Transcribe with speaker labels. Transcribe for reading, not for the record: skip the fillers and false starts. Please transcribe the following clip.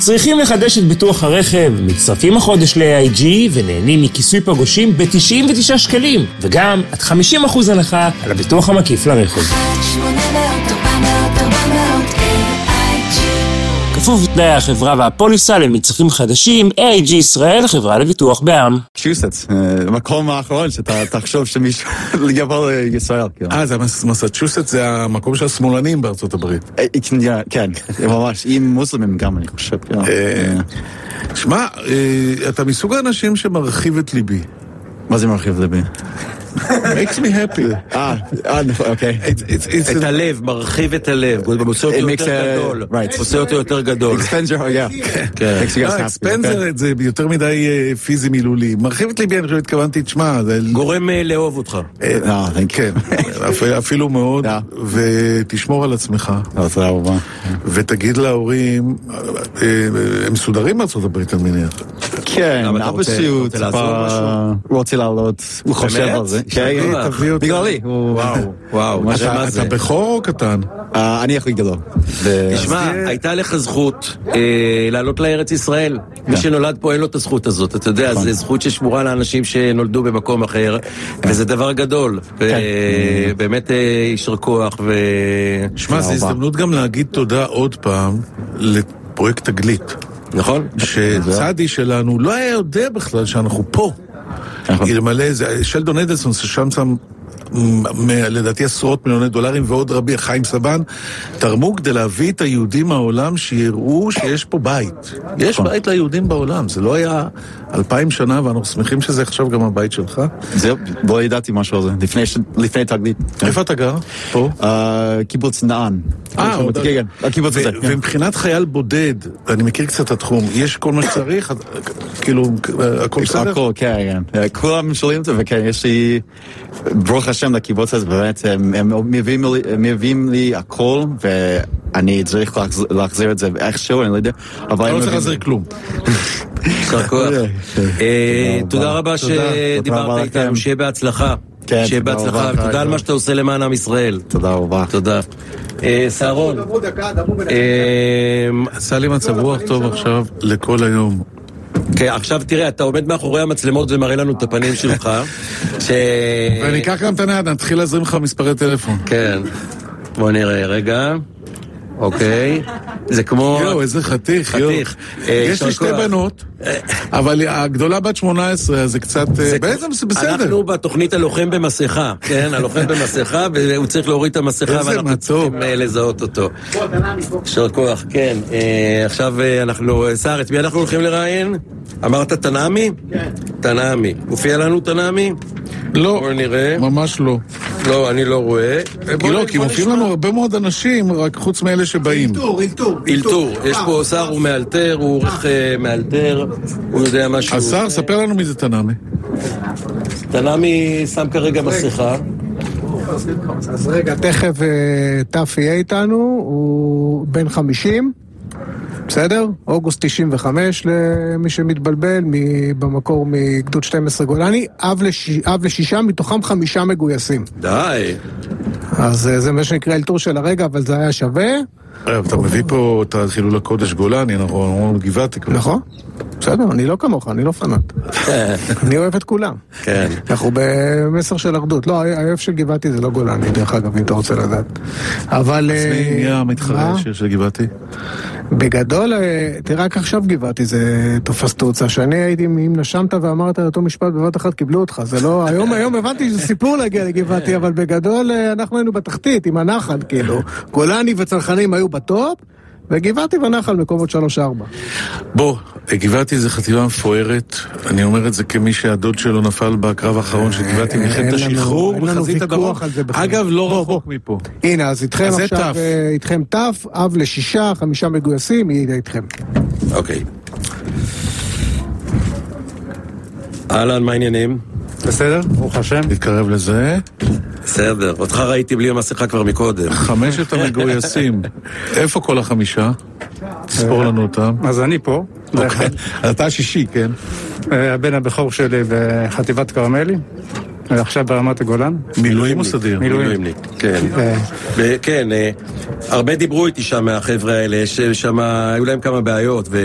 Speaker 1: צריכים לחדש את ביטוח הרכב, מצטרפים החודש ל-AIG ונהנים מכיסוי פגושים ב-99 שקלים, וגם עד 50% הנחה על הביטוח המקיף לרכב. 800-400-400-AIG כפוף לתנאי החברה והפוליסה למצרפים חדשים, AIG ישראל, חברה לביטוח בע"מ.
Speaker 2: מסצ'וסטס, המקום האחרון שאתה תחשוב שמישהו יבוא לישראל.
Speaker 3: זה מסצ'וסטס, זה המקום של השמאלנים בארצות הברית.
Speaker 2: כן, ממש, עם מוסלמים גם, אני חושב.
Speaker 3: שמע, אתה מסוג האנשים שמרחיב את ליבי.
Speaker 2: מה זה מרחיב ליבי?
Speaker 3: makes me happy.
Speaker 2: אוקיי.
Speaker 4: את הלב, מרחיב את הלב. עושה אותו יותר גדול. עושה אותו יותר גדול.
Speaker 3: אקספנזר זה יותר מדי פיזי מילולי. מרחיב את ליבי, אני חושב התכוונתי, תשמע.
Speaker 4: גורם לאהוב אותך.
Speaker 3: כן, אפילו מאוד. ותשמור על עצמך. ותגיד להורים, הם מסודרים בארצות הברית, אני מניח.
Speaker 2: כן, אבא שהוא רוצה לעלות, הוא חושב על זה. בגללי.
Speaker 4: וואו.
Speaker 3: אתה בכור או קטן?
Speaker 2: אני הכי גדול.
Speaker 4: תשמע, הייתה לך זכות לעלות לארץ ישראל. מי שנולד פה אין לו את הזכות הזאת. אתה יודע, זו זכות ששמורה לאנשים שנולדו במקום אחר, וזה דבר גדול. באמת יישר כוח.
Speaker 3: שמע, זו הזדמנות גם להגיד תודה עוד פעם לפרויקט תגלית.
Speaker 4: נכון?
Speaker 3: שצדי שלנו לא היה יודע בכלל שאנחנו פה. אלמלא, שלדון אדלסון ששם לדעתי עשרות מיליוני דולרים ועוד רבי חיים סבן תרמו כדי להביא את היהודים מהעולם שיראו שיש פה בית. יש בית ליהודים בעולם, זה לא היה 2000 שנה ואנחנו שמחים שזה עכשיו גם הבית שלך.
Speaker 2: זהו, לא ידעתי משהו על זה, לפני תגלית.
Speaker 3: איפה אתה גר? פה?
Speaker 2: קיבוץ נען.
Speaker 3: כן, הקיבוץ הזה. ומבחינת חייל בודד, אני מכיר קצת את התחום, יש כל מה שצריך, כאילו, הכל בסדר?
Speaker 2: הכל, כן. כולם שואלים אותו, וכן, יש לי ברוך השם לקיבוץ הזה, באמת, הם מביאים לי הכל, ואני צריך להחזיר את זה איכשהו, אני לא יודע.
Speaker 3: אתה לא צריך להחזיר כלום.
Speaker 4: תודה רבה שדיברת איתנו, שיהיה בהצלחה. שיהיה בהצלחה, תודה על מה שאתה עושה למען עם ישראל.
Speaker 2: תודה רבה.
Speaker 4: תודה. סהרון.
Speaker 3: עשה לי מצב רוח טוב עכשיו לכל היום.
Speaker 4: כן, עכשיו תראה, אתה עומד מאחורי המצלמות ומראה לנו את הפנים שלך.
Speaker 3: ואני אקח גם את הנייד, נתחיל להזרים לך מספרי טלפון.
Speaker 4: כן. בוא נראה, רגע. אוקיי. זה כמו...
Speaker 3: יו, איזה חתיך, יו. יש לי שתי בנות, אבל הגדולה בת 18, אז זה קצת... בעצם זה בסדר.
Speaker 4: אנחנו בתוכנית הלוחם במסכה, כן? הלוחם במסכה, והוא צריך להוריד את המסכה, ואנחנו צריכים לזהות אותו. שר כוח, כן. עכשיו אנחנו... שר, את מי אנחנו הולכים לראיין? אמרת תנעמי? כן. תנעמי. מופיע לנו תנעמי?
Speaker 3: לא, ממש לא.
Speaker 4: לא, אני לא רואה.
Speaker 3: כי מופיעים לנו הרבה מאוד אנשים, רק חוץ מאלה שבאים.
Speaker 4: אילתור. יש פה שר, הוא מאלתר, הוא עורך מאלתר, הוא יודע משהו.
Speaker 3: השר, ספר לנו מי זה תנעמי.
Speaker 4: תנעמי שם כרגע מסכה.
Speaker 5: אז רגע, תכף טף יהיה איתנו, הוא בן 50. בסדר? אוגוסט 95 למי שמתבלבל, במקור מגדוד 12 גולני, אב לשישה, מתוכם 5 מגויסים.
Speaker 4: די.
Speaker 5: אז זה מה שנקרא אלתור של הרגע, אבל זה היה שווה.
Speaker 3: אתה מביא פה את החילול הקודש גולני, אנחנו אומרים גבעתי.
Speaker 5: נכון. בסדר, אני לא כמוך, אני לא פנאט. אני אוהב את כולם.
Speaker 4: כן.
Speaker 5: אנחנו במסר של אחדות. לא, האוהב של גבעתי זה לא גולני, דרך אגב, אם אתה רוצה לדעת. אבל...
Speaker 3: מי המתחרה של גבעתי?
Speaker 5: בגדול, תראה, רק עכשיו גבעתי, זה תופס תאוצה. שאני הייתי, אם נשמת ואמרת אותו משפט בבת אחת, קיבלו אותך. זה לא, היום הבנתי שזה סיפור להגיע לגבעתי, אבל בגדול אנחנו היינו בתחתית, עם הנחל, כאילו. גולני וצנחנים היו בטופ, וגבעתי ונחל מקומות 3-4.
Speaker 3: בוא, גבעתי זה חטיבה מפוארת, אני אומר את זה כמי שהדוד שלו נפל בקרב האחרון של גבעתי מלחמת השחרור בחזית הדרום. אגב, לא רחוק מפה.
Speaker 5: הנה, אז איתכם עכשיו, איתכם טף, אב ל6, 5 מגויסים, יהיה איתכם.
Speaker 4: אוקיי. אהלן, מה העניינים?
Speaker 2: בסדר, ברוך השם.
Speaker 3: נתקרב לזה.
Speaker 4: בסדר, אותך ראיתי בלי המסכה כבר מקודם.
Speaker 3: 5 המגויסים. איפה כל 5? תספור לנו אותם.
Speaker 6: אז אני פה.
Speaker 3: אוקיי. אתה השישי, כן?
Speaker 6: הבן הבכור שלי בחטיבת כרמלי. עכשיו ברמת הגולן.
Speaker 3: מילואים או סדיר?
Speaker 4: מילואים. כן. כן, הרבה דיברו איתי שם מהחבר'ה האלה, ששם היו להם כמה בעיות,